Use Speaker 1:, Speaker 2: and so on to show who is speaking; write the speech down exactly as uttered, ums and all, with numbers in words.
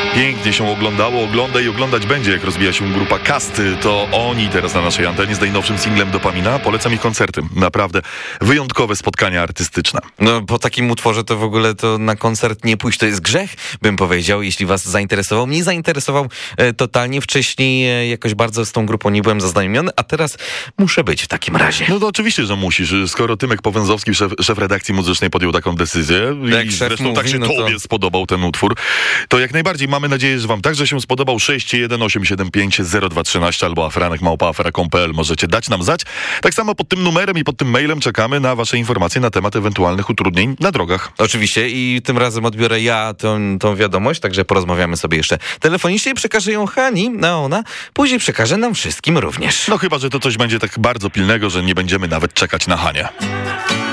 Speaker 1: Pięknie się oglądało, ogląda i oglądać będzie, jak rozbija się grupa Kasty. To oni teraz na naszej antenie z najnowszym singlem Dopamina. Polecam ich koncerty. Naprawdę wyjątkowe spotkania artystyczne.
Speaker 2: No po takim utworze to w ogóle to na koncert nie pójść to jest grzech, bym powiedział, jeśli was zainteresował. Mnie zainteresował e, totalnie. Wcześniej e, jakoś bardzo z tą grupą nie byłem zaznajomiony, a teraz muszę być w takim razie.
Speaker 1: No to oczywiście, że musisz. Skoro Tymek Powęzowski, szef, szef redakcji muzycznej, podjął taką decyzję
Speaker 2: Jak
Speaker 1: i
Speaker 2: szef
Speaker 1: zresztą
Speaker 2: mówi,
Speaker 1: tak się
Speaker 2: no to...
Speaker 1: tobie spodobał ten utwór, to jak najbardziej mamy nadzieję, że wam także się spodobał. sześć jeden osiem siedem pięć zero dwa jeden trzy albo afranek małpa afera kropka com kropka pe el możecie dać nam znać. Tak samo pod tym numerem i pod tym mailem czekamy na wasze informacje na temat ewentualnych utrudnień na drogach.
Speaker 2: Oczywiście i tym razem odbiorę ja tą, tą wiadomość, także porozmawiamy sobie jeszcze telefonicznie i przekażę ją Hani, a ona później przekaże nam wszystkim również.
Speaker 1: No chyba, że to coś będzie tak bardzo pilnego, że nie będziemy nawet czekać na Hanię.